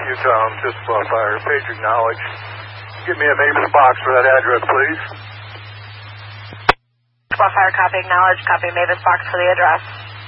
Utah, Chickasaw Fire. Page acknowledge. Give me a Mavis box for that address, please. Chickasaw Fire, copy, acknowledge. Copy, Mavis box for the address.